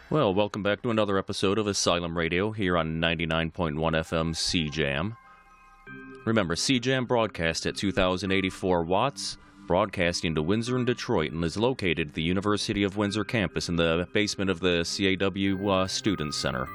Well, welcome back to another episode of Asylum Radio here on 99.1 FM CJAM. Remember, CJAM broadcasts at 2,084 watts, broadcasting to Windsor and Detroit, and is located at the University of Windsor campus in the basement of the CAW Student Center.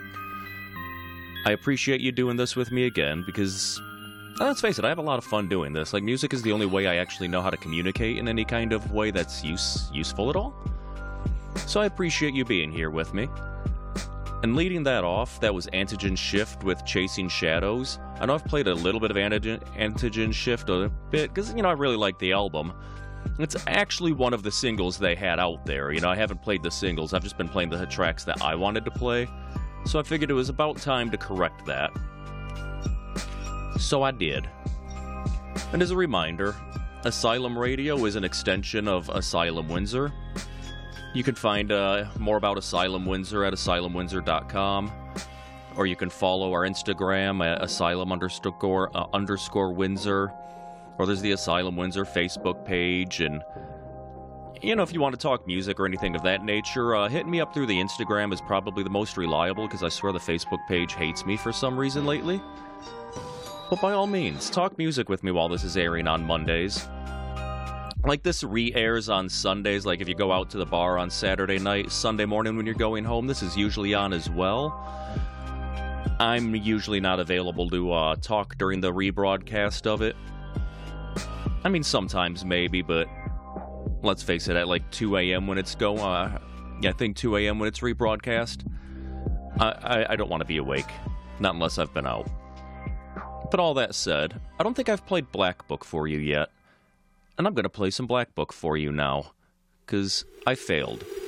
I appreciate you doing this with me again because, let's face it, I have a lot of fun doing this. Like, music is the only way I actually know how to communicate in any kind of way that's useful at all. So I appreciate you being here with me. And leading that off, that was Antigen Shift with Chasing Shadows. I know I've played a little bit of Antigen Shift a bit, because, I really like the album. It's actually one of the singles they had out there. I haven't played the singles, I've just been playing the tracks that I wanted to play. So I figured it was about time to correct that. So I did. And as a reminder, Asylum Radio is an extension of Asylum Windsor. You can find more about Asylum Windsor at asylumwindsor.com, or you can follow our Instagram at asylum_Windsor, or there's the Asylum Windsor Facebook page, and, if you want to talk music or anything of that nature, hitting me up through the Instagram is probably the most reliable, because I swear the Facebook page hates me for some reason lately. But by all means, talk music with me while this is airing on Mondays. Like, this re-airs on Sundays. Like, if you go out to the bar on Saturday night, Sunday morning when you're going home, this is usually on as well. I'm usually not available to talk during the rebroadcast of it. Sometimes maybe, but let's face it, at like 2 a.m. when it's I think 2 a.m. when it's rebroadcast, I don't want to be awake. Not unless I've been out. But all that said, I don't think I've played Black Book for you yet. And I'm going to play some Black Book for you now, because I failed.